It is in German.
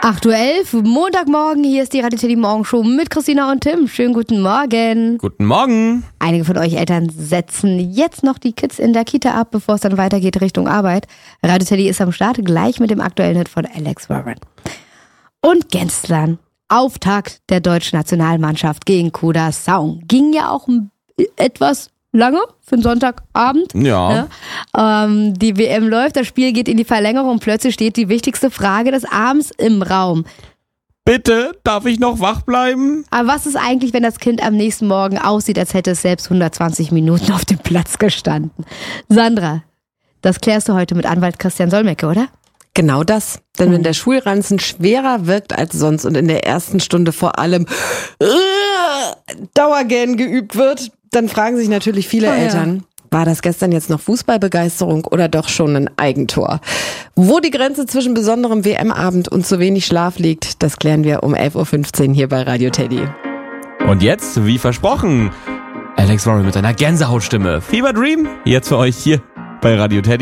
8:11 Uhr, Montagmorgen, hier ist die Radio Teddy Morgenshow mit Christina und Tim. Schönen guten Morgen. Guten Morgen. Einige von euch Eltern setzen jetzt noch die Kids in der Kita ab, bevor es dann weitergeht Richtung Arbeit. Radio Teddy ist am Start, gleich mit dem aktuellen Hit von Alex Warren. Und gestern, Auftakt der deutschen Nationalmannschaft gegen Curaçao. Ging ja auch etwas lange für den Sonntagabend. Ja. Die WM läuft, das Spiel geht in die Verlängerung und plötzlich steht die wichtigste Frage des Abends im Raum. Bitte, darf ich noch wach bleiben? Aber was ist eigentlich, wenn das Kind am nächsten Morgen aussieht, als hätte es selbst 120 Minuten auf dem Platz gestanden? Sandra, das klärst du heute mit Anwalt Christian Solmecke, oder? Genau das. Denn wenn der Schulranzen schwerer wirkt als sonst und in der ersten Stunde vor allem Dauergähnen geübt wird, dann fragen sich natürlich viele Eltern, war das gestern jetzt noch Fußballbegeisterung oder doch schon ein Eigentor? Wo die Grenze zwischen besonderem WM-Abend und zu wenig Schlaf liegt, das klären wir um 11:15 Uhr hier bei Radio Teddy. Und jetzt, wie versprochen, Alex Warren mit einer Gänsehautstimme. Fever Dream, jetzt für euch hier bei Radio Teddy.